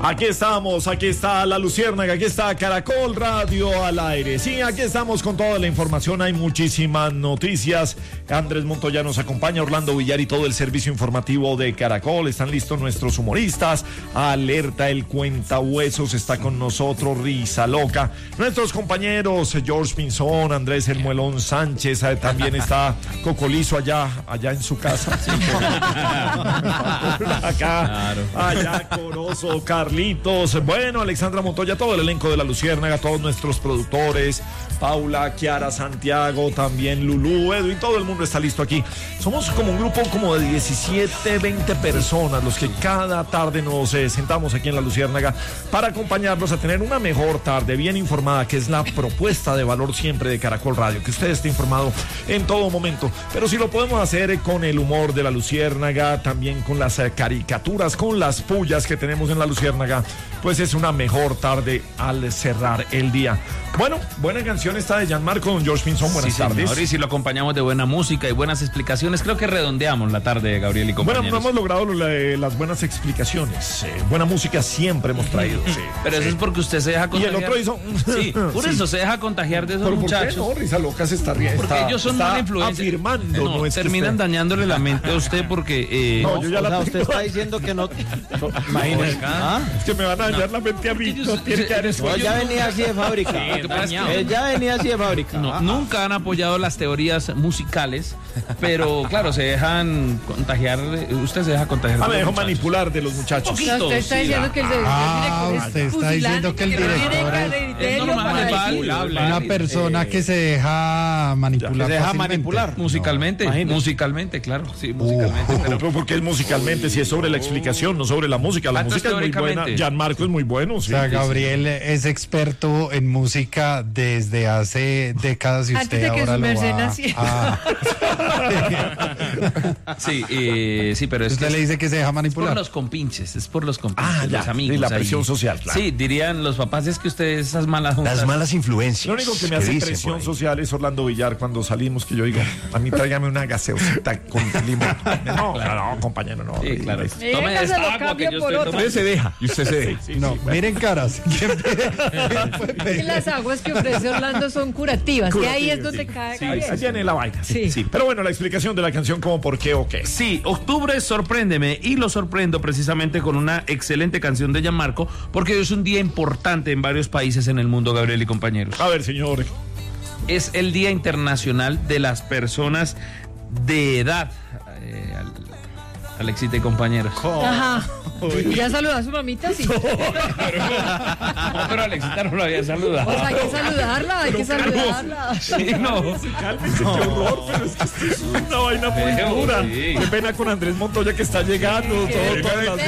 Aquí estamos, aquí está La Luciérnaga, aquí está Caracol Radio al aire. Sí, aquí estamos con toda la información, hay muchísimas noticias. Andrés Montoya nos acompaña, Orlando Villar y todo el servicio informativo de Caracol. Están listos nuestros humoristas. Alerta, el cuentahuesos está con nosotros, Risa Loca. Nuestros compañeros, George Pinzón, Andrés El Muelón Sánchez, también está Cocolizo allá en su casa. Sí. Acá, claro. Allá Corozo, Carlitos, bueno, Alexandra Montoya, todo el elenco de La Luciérnaga, todos nuestros productores, Paula, Kiara, Santiago, también Lulú, Edwin, todo el mundo está listo aquí. Somos como un grupo como de 17, 20 personas los que cada tarde nos sentamos aquí en La Luciérnaga para acompañarlos a tener una mejor tarde, bien informada, que es la propuesta de valor siempre de Caracol Radio, que usted esté informado en todo momento, pero si lo podemos hacer con el humor de La Luciérnaga, también con las caricaturas, con las pullas que tenemos en La Luciérnaga, pues es una mejor tarde al cerrar el día. Bueno, buena canción esta de Gianmarco, don George Pinzón, buenas tardes. Señor, y si lo acompañamos de buena música y buenas explicaciones, creo que redondeamos la tarde de Gabriel y compañeros. Bueno, no hemos logrado las buenas explicaciones, buena música siempre hemos traído. Sí, pero eso es porque usted se deja contagiar. Y el otro hizo... Sí, por eso se deja contagiar de esos muchachos. ¿Por qué no? Risa Loca se está riendo. Porque ellos son mala influencia. Afirmando. No, es terminan dañándole la mente a usted porque... no, yo ya usted está diciendo que no... Imagínese. Es que me van a dañar la mente a mí. Ya venía así de fábrica. Ya venía así de fábrica. No, nunca han apoyado las teorías musicales, pero claro, se dejan contagiar. Usted se deja contagiar. Me dejó manipular de los muchachos. Usted está diciendo que usted está diciendo que el director es normal, una persona que se deja manipular. Se deja manipular. Musicalmente, claro. Sí, musicalmente. Pero ¿por qué es musicalmente? Si es sobre la explicación, no sobre la música. La música es muy buena. Gianmarco es muy bueno. Sí, o sea, Gabriel es experto en música desde hace décadas y usted ahora lo va Sí, pero es usted le dice que se deja manipular. Es por los compinches, los amigos. Y la presión social, claro. Sí, dirían los papás, es que ustedes esas malas juntas. Las malas influencias. Lo único que me hace presión social es Orlando Villar cuando salimos, que yo digo, a mí tráigame una gaseosita con limón. No, compañero, no. Sí, claro. Tome esta agua que yo estoy tomando. Usted se deja y usted se deja. Miren caras. Y las aguas que ofrece Orlando son curativas, y ahí es donde cae Gabriel. Ahí viene la vaina. Sí. Pero bueno, la explicación de la canción, como por qué o qué. Sí, octubre sorpréndeme, y lo sorprendo precisamente con una excelente canción de Gianmarco, porque hoy es un día importante en varios países en el mundo, Gabriel y compañeros. A ver, señor. Es el Día Internacional de las Personas de Edad. Alexita y compañeros. Ajá. ¿Ya saludó a su mamita? Sí. Pero Alexita no lo había saludado. Pues hay que saludarla, Sí, no. Cálmese, qué horror, pero es que esto es una vaina muy dura. Sí. Qué pena con Andrés Montoya que está llegando. Todas las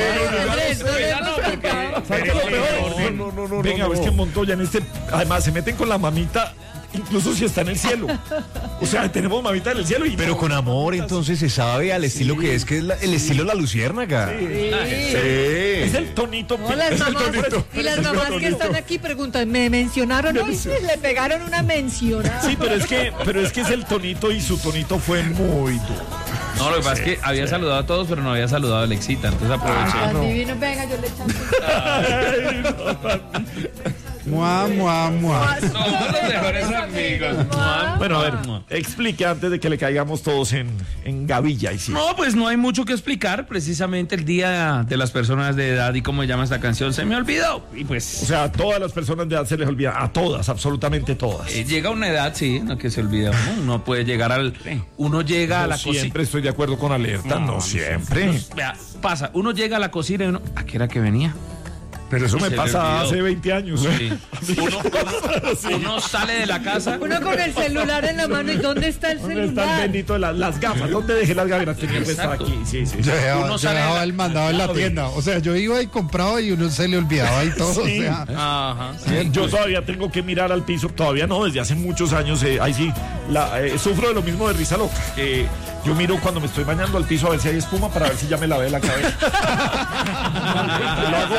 No. Venga, es que Montoya además se meten con la mamita. Incluso si está en el cielo. O sea, tenemos mamita en el cielo. Pero con amor, entonces se sabe al estilo que es el estilo La Luciérnaga. Sí. Es el tonito. No, las mamás que están aquí preguntan, ¿me mencionaron hoy? Le pegaron una mencionada. Sí, pero es que es el tonito y su tonito fue muy duro. No, lo que pasa es que había saludado a todos, pero no había saludado a Alexita, entonces aproveché. Divino, venga, yo le echo. Mua. Somos los mejores amigos. Bueno, a ver, explique antes de que le caigamos todos en gavilla. No, pues no hay mucho que explicar. Precisamente el Día de las Personas de Edad, y cómo se llama esta canción, se me olvidó. Y pues, o sea, a todas las personas de edad se les olvida. A todas, absolutamente todas. Llega una edad, sí, no que se olvida. Uno puede llegar uno llega a la cocina. Siempre estoy de acuerdo con Alerta. No siempre. Vea, pasa, uno llega a la cocina y uno, ¿a qué era que venía? Pero eso me pasa hace 20 años. Sí. Uno sale de la casa. Uno con el celular en la mano. ¿Y dónde está el celular? ¿Dónde están bendito las gafas? ¿Dónde dejé las gafas? Tenía que estar aquí. Sí. Uno dejaba el mandado en la tienda. O sea, yo iba y compraba y uno se le olvidaba y todo. Sí. O sea, ajá. Yo todavía tengo que mirar al piso. Todavía no, desde hace muchos años. Ahí sí, sufro de lo mismo de Risa Loca. Yo miro cuando me estoy bañando al piso a ver si hay espuma para ver si ya me lavé la cabeza. Lo hago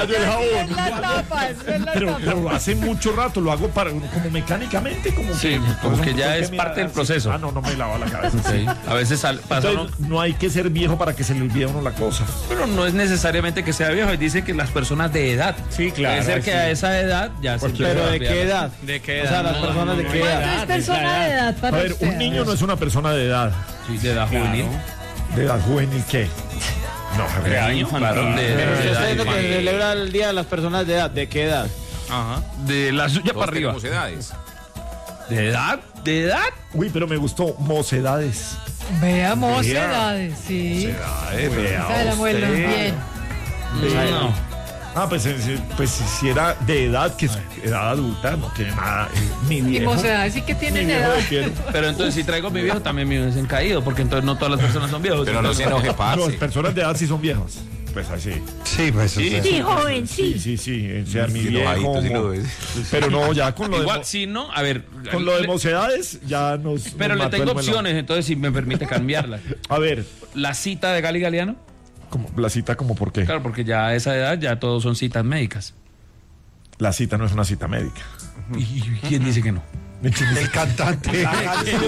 rayo el jabón. Es la tapa, es la tapa. Pero hace mucho rato, lo hago como mecánicamente, como sí, como que ya es parte del proceso. No me lava la cabeza. Sí. A veces pasa no hay que ser viejo para que se le olvide a uno la cosa. Pero no es necesariamente que sea viejo, dice que las personas de edad. Sí, claro. Puede ser que a esa edad ya se ¿Pero de qué edad? ¿De qué edad? O sea, las personas de qué edad. ¿Cuánto es persona de edad para A ver, usted? un niño no es una persona de edad. Sí, de edad juvenil. ¿De edad juvenil qué? No, De año, claro. Pero si De usted es lo edad que celebra el Día de las Personas de edad, ¿de qué edad? Ajá. De la suya para arriba. Edades. ¿De edad? ¿De edad? Uy, pero me gustó mocedades. Veamos edades, sí. Vea Esa era muy usted. bien. No. Ah, pues si era de edad, que es edad adulta, no tiene nada. Mi Y viejo. mocedades sí que tienen Mi viejo edad. de quiero. Pero entonces si traigo a mi viejo, también mi viejo es caído, porque entonces no todas las personas son viejos. Pero no se enoje, No, parce. las personas de edad sí son viejas. Pues así. Sí, pues. Sí, o sea, Sí, joven, Sí, sí. sí. O sea, mi Sí, viejo. enojadito, sí lo ves. Pero no, ya con lo Igual, de. si no, a ver. Con lo de mocedades, ya nos. Pero nos le mató tengo el melón. opciones, entonces si me permite cambiarla. A ver, La cita de Gali Galeano, como, la cita, como por qué. claro, porque ya a esa edad ya todos son citas médicas. La cita no es una cita médica. ¿Y quién dice que no? el cantante. La canción.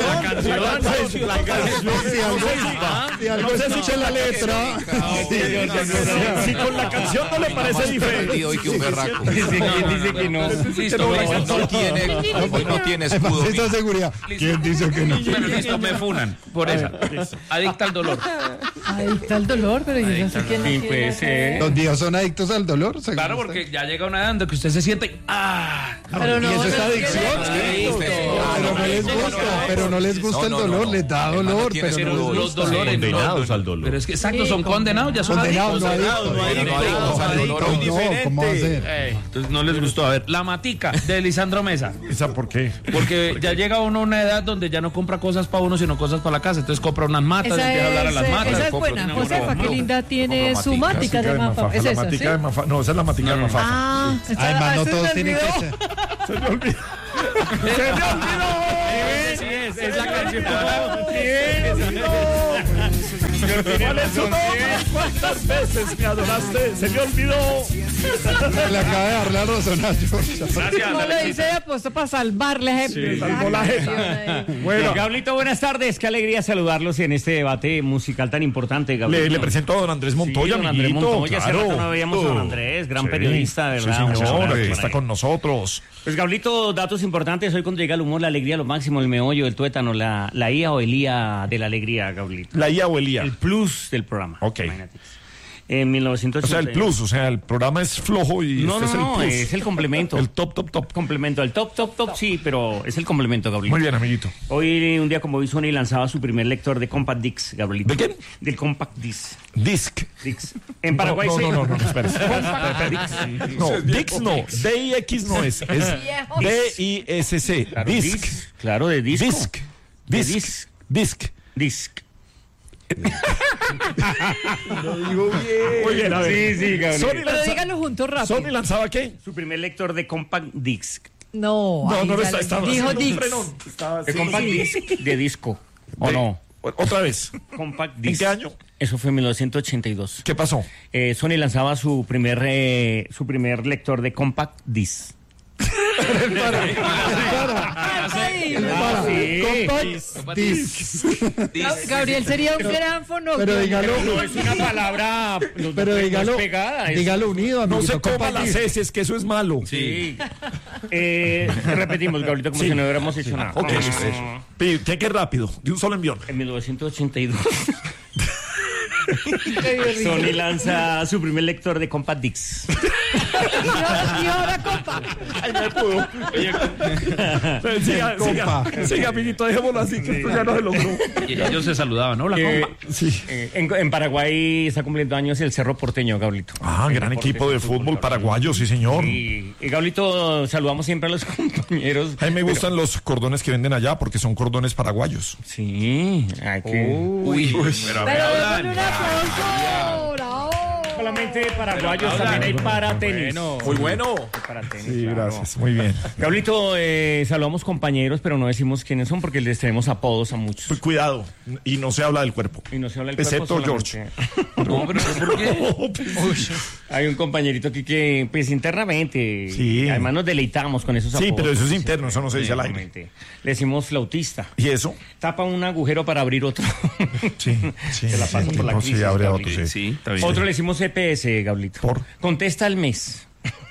No sé si con la letra. Si con la canción no le parece diferente. Hoy que un berraco. Dice que no. Listo, Hoy no tiene escudo. Además, esta seguridad. ¿Quién dice que no? bueno, listo, me funan por esa. Adicta al dolor. Ahí está el dolor, pero yo no sé quién Sí, no pues, tiene. Los días son adictos al dolor. según Claro, usted. porque ya llega una edad en que usted se siente. Pero no, Y eso es no adicción. tiene- Pero no les gusta el dolor, les da dolor, pero no les Los dolores Condenados al dolor. Pero es que exacto, son condenados, ya son condenados, no adictos. adictos. No, ¿cómo va a ser? Entonces no les gustó. A ver, La Matica de Lisandro Mesa. ¿Esa por qué? Porque ya llega uno a una edad donde ya no compra cosas para uno, sino cosas para la casa. Entonces compra unas matas, Esa empieza a hablar a las matas. es buena. Josefa, qué linda tiene su mática de Mafa. Es La esa, ¿sí? matica de Mafa. No, esa es la matica de Mafa. Ah, Además, no esa todos se tienen que olvidó. ser. Se me olvidó. Sí, es la canción. ¿Cuál es su nombre? ¿Cuántas veces me adoraste? Se me olvidó. Le acaba de dar la razón a George. No lo hice de apuesto para salvarle. Sí, salvó la jeta. Bueno, Gablito, buenas tardes. Qué alegría saludarlos en este debate musical tan importante, Gablito. le presento a don Andrés Montoya, Sí, don Andrés amiguito, Montoya. Hace claro. rato no veíamos a don Andrés, gran periodista, de verdad. Sí, Muchas señor, gracias por está ahí. con nosotros. Pues, Gablito, datos importantes. Hoy cuando llega el humor, la alegría, lo máximo, el meollo, el tuétano, la IA o el IA de la alegría, Gablito. La IA o el IA. El plus del programa. Ok. Imagínate. En O 1980. sea, el plus, o sea, el programa es flojo y No, este es el no, plus. es el complemento. El top. Complemento, el top, sí, pero es el complemento, Gablito. Muy bien, amiguito. Hoy, un día como hoy, Sony lanzaba su primer lector de Compact Disc, Gabrielito. ¿De quién? Del Compact Disc. Disc. En Paraguay No, espera. No, Dix no. D-I-X no es. Es D-I-S-C. Claro, Disc. Claro, de disco. Disc. De Disc. Disc. Disc. Muy bien, a ver. Sí, Gabriel. Pero díganlo juntos rápido. ¿Sony lanzaba qué? Su primer lector de Compact Disc. No, No, ahí no lo sale. estaba Dijo haciendo un Dix. frenón. Estaba De haciendo- Compact Disc de disco. ¿O De- no? Otra vez. Compact ¿En Disc. qué año? Eso fue en 1982. ¿Qué pasó? Sony lanzaba su primer lector de Compact Disc. Gabriel sería un gran fonógrafo. Pero dígalo. No es una palabra Pero dígalo, pegada. dígalo unido, No amiguito. se coma Compact las heces, que eso es malo. Sí. Repetimos, Gabrielito, como si no hubiéramos hecho nada. Ok, eso. Tiene que ir rápido, de un solo envión. En 1982, Sony lanza su primer lector de Compact Disc. Y ahora, compa. Siga, amiguito, dejémoslo así, que esto ya no se logró. Y ellos se saludaban, ¿no? La compa. Sí. En Paraguay está cumpliendo años el Cerro Porteño, Gablito. Ah, gran equipo de fútbol paraguayo, sí, señor. Y Gablito, saludamos siempre a los compañeros. A mí me gustan los cordones que venden allá porque son cordones paraguayos. Sí, hay que... Uy, pero Pero démosle un aplauso. Bravo. solamente paraguayos, también hay para tenis. Muy bueno. Para tenis, Sí, claro. gracias. Muy bien. Gablito, saludamos compañeros, pero no decimos quiénes son porque les tenemos apodos a muchos. Pues cuidado. Y no se habla del cuerpo. Y no se habla del Excepto cuerpo George. No, pero ¿por qué? Hay un compañerito aquí que, pues internamente, Sí. además nos deleitamos con esos apodos. Sí, pero eso es interno, eso no se dice al aire. Exactamente. Le decimos flautista. ¿Y eso? Tapa un agujero para abrir otro. Sí. Se la pasa por la no, crisis, sí, abre Gabriel. otro, sí. Sí, está bien. Otro le decimos EPS, Gablito. ¿Por? Contesta al mes.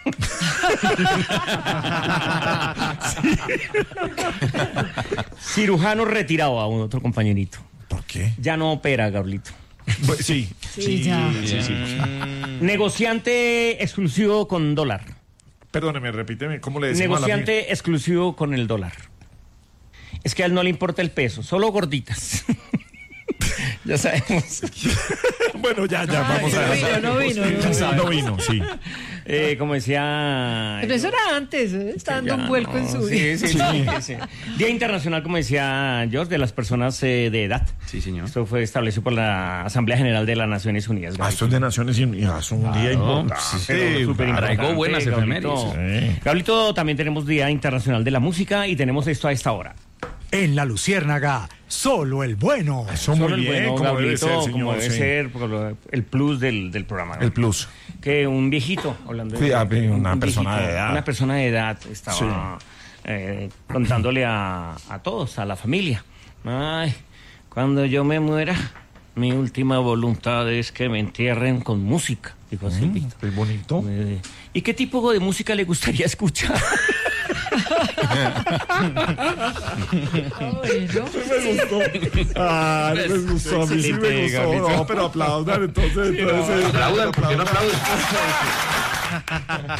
Cirujano retirado a un otro compañerito. ¿Por qué? Ya no opera, Gablito. Sí. Sí, ya. Sí. Negociante exclusivo con dólar. Perdóneme, repíteme. ¿Cómo le decimos Negociante exclusivo con el dólar. Es que a él no le importa el peso, solo gorditas. Ya sabemos. Bueno, ya, vamos a... No vino. No vino, sí. Como decía... Pero eso era antes, está dando un vuelco en su vida. Sí. Día Internacional, como decía George, de las personas de edad. Sí, señor. Esto fue establecido por la Asamblea General de las Naciones Unidas. Esto es de Naciones Unidas, un día importante. Pero súper importante, Traigo buenas Gablito. efemérides. Sí. Gablito, también tenemos Día Internacional de la Música y tenemos esto a esta hora. En La Luciérnaga, solo el bueno. Eso Solo muy el bien, bueno, como debe Gablito, ser, señor. como debe sí. ser, por el plus del programa. El plus. Que un viejito, hablando Sí, una un persona viejito, de edad. Una persona de edad estaba contándole a todos, a la familia. Ay, cuando yo me muera, mi última voluntad es que me entierren con música, dijo Silvito. Qué bonito. ¿Y qué tipo de música le gustaría escuchar? Me gustó. Ah, me gustó. A mí sí me gustó. No, pero aplaudan entonces. Aplaudan, ¿por qué no aplaudan?